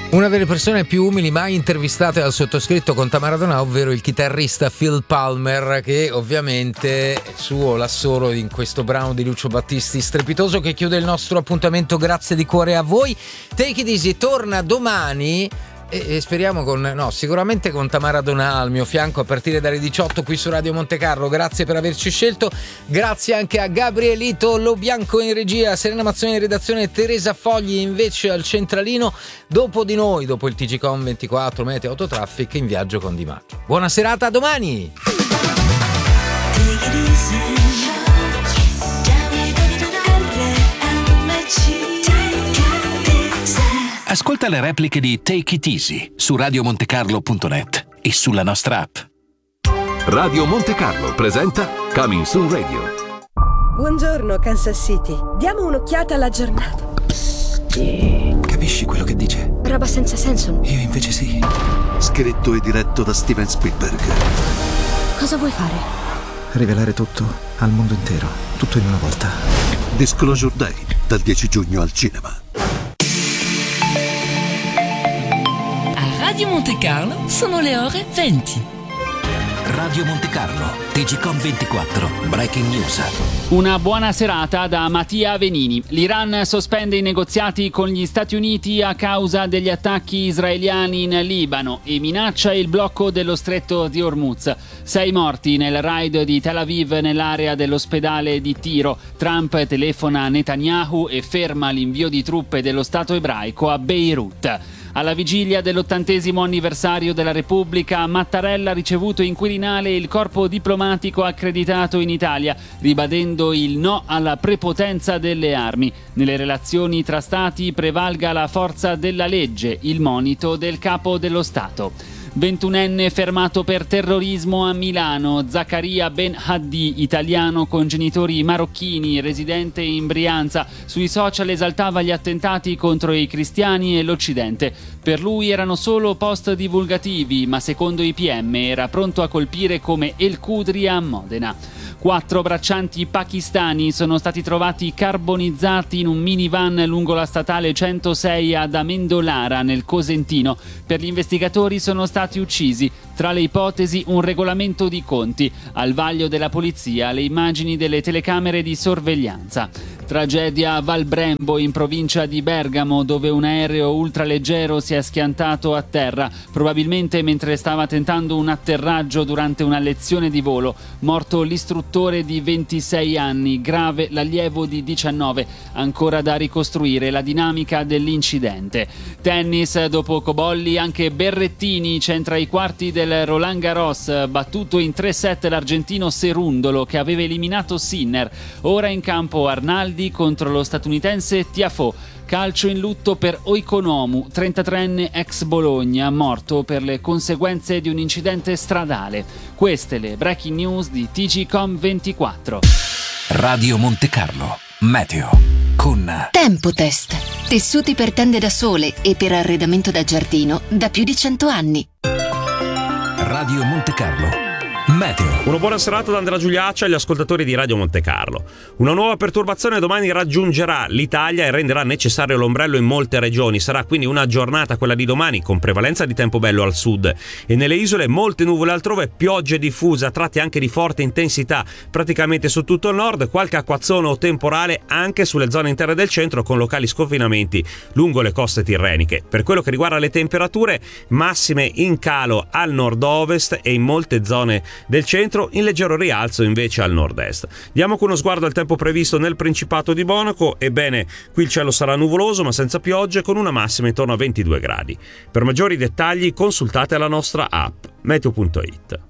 Una delle persone più umili mai intervistate dal sottoscritto con Tamara Donà, ovvero il chitarrista Phil Palmer, che ovviamente è suo l'assolo in questo brano di Lucio Battisti strepitoso che chiude il nostro appuntamento. Grazie di cuore a voi. Take It Easy torna domani e speriamo sicuramente con Tamara Donà al mio fianco a partire dalle 18 qui su Radio Monte Carlo. Grazie per averci scelto, grazie anche a Gabrielito Lo Bianco in regia, Serena Mazzoni in redazione, Teresa Fogli invece al centralino. Dopo di noi, dopo il TGCOM 24 Meteo Autotraffic, in viaggio con Di Maggio. Buona serata, a domani. Ascolta le repliche di Take It Easy su radiomontecarlo.net e sulla nostra app. Radio Monte Carlo presenta Coming Soon Radio. Buongiorno Kansas City, diamo un'occhiata alla giornata. Capisci quello che dice? Roba senza senso. Io invece sì. Scritto e diretto da Steven Spielberg. Cosa vuoi fare? Rivelare tutto al mondo intero, tutto in una volta. Disclosure Day, dal 10 giugno al cinema. Radio Monte Carlo sono le ore 20. Radio Monte Carlo, TGCOM 24, Breaking News. Una buona serata da Mattia Venini. L'Iran sospende i negoziati con gli Stati Uniti a causa degli attacchi israeliani in Libano e minaccia il blocco dello stretto di Hormuz. 6 morti nel raid di Tel Aviv nell'area dell'ospedale di Tiro. Trump telefona a Netanyahu e ferma l'invio di truppe dello Stato ebraico a Beirut. Alla vigilia dell'80° anniversario della Repubblica, Mattarella ha ricevuto in Quirinale il corpo diplomatico accreditato in Italia, ribadendo il no alla prepotenza delle armi. Nelle relazioni tra stati prevalga la forza della legge, il monito del capo dello Stato. 21enne fermato per terrorismo a Milano. Zaccaria Ben Haddi, italiano con genitori marocchini, residente in Brianza, sui social esaltava gli attentati contro i cristiani e l'Occidente. Per lui erano solo post divulgativi, ma secondo i PM era pronto a colpire come El Qudri a Modena. 4 braccianti pakistani sono stati trovati carbonizzati in un minivan lungo la statale 106 ad Amendolara, nel Cosentino. Per gli investigatori sono stati uccisi. Tra le ipotesi un regolamento di conti. Al vaglio della polizia le immagini delle telecamere di sorveglianza. Tragedia a Valbrembo, in provincia di Bergamo, dove un aereo ultraleggero si è schiantato a terra, probabilmente mentre stava tentando un atterraggio durante una lezione di volo. Morto l'istruttore di 26 anni, grave l'allievo di 19. Ancora da ricostruire la dinamica dell'incidente. Tennis, dopo Cobolli anche Berrettini centra i quarti del Roland Garros, battuto in 3-7 l'argentino Cerundolo che aveva eliminato Sinner. Ora in campo Arnaldi contro lo statunitense Tiafoe. Calcio in lutto per Oikonomu, 33enne ex Bologna, morto per le conseguenze di un incidente stradale. Queste le breaking news di TGCOM 24. Radio Monte Carlo, Meteo, con Tempotest. Tessuti per tende da sole e per arredamento da giardino da più di 100 anni. Radio Monte Carlo, Meteo. Una buona serata da Andrea Giuliaccia agli ascoltatori di Radio Monte Carlo. Una nuova perturbazione domani raggiungerà l'Italia e renderà necessario l'ombrello in molte regioni. Sarà quindi una giornata, quella di domani, con prevalenza di tempo bello al sud e nelle isole molte nuvole altrove, piogge diffuse a tratti anche di forte intensità praticamente su tutto il nord, qualche acquazzone o temporale anche sulle zone interne del centro con locali sconfinamenti lungo le coste tirreniche. Per quello che riguarda le temperature, massime in calo al nord-ovest e in molte zone del centro, in leggero rialzo invece al nord-est. Diamo con uno sguardo al tempo previsto nel Principato di Monaco. Ebbene, qui il cielo sarà nuvoloso ma senza piogge, con una massima intorno a 22 gradi. Per maggiori dettagli consultate la nostra app meteo.it.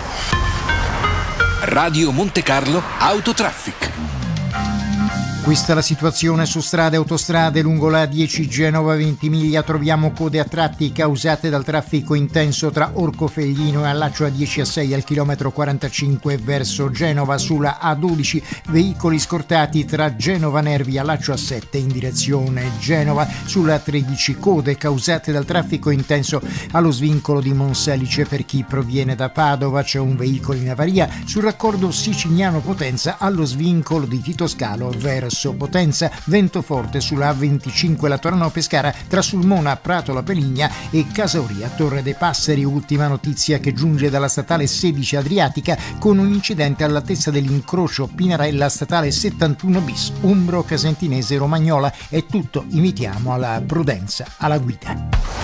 Radio Monte Carlo Autotraffic. Questa è la situazione su strade e autostrade. Lungo la 10 Genova Ventimiglia troviamo code a tratti causate dal traffico intenso tra Orcofelglino e allaccio A10 A6 al chilometro 45 verso Genova. Sulla A12 veicoli scortati tra Genova Nervi e allaccio A7 in direzione Genova. Sulla 13 code causate dal traffico intenso allo svincolo di Monselice per chi proviene da Padova. C'è un veicolo in avaria sul raccordo Sicigliano Potenza allo svincolo di Tito Scalo verso verso Potenza, vento forte sulla A25 Latorano-Pescara tra Sulmona, Prato La Peligna e Casauria, Torre dei Passeri. Ultima notizia che giunge dalla statale 16 Adriatica con un incidente all'altezza dell'incrocio Pinarella statale 71 bis, Umbro, Casentinese, Romagnola. È tutto, invitiamo alla prudenza alla guida.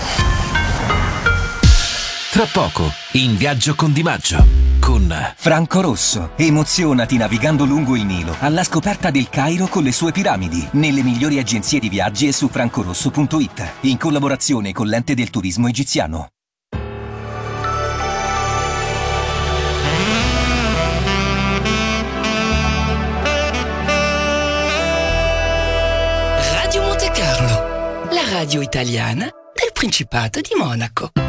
Tra poco, in viaggio con Di Maggio, con Franco Rosso. Emozionati navigando lungo il Nilo, alla scoperta del Cairo con le sue piramidi, nelle migliori agenzie di viaggi e su francorosso.it, in collaborazione con l'Ente del Turismo Egiziano. Radio Monte Carlo, la radio italiana del Principato di Monaco.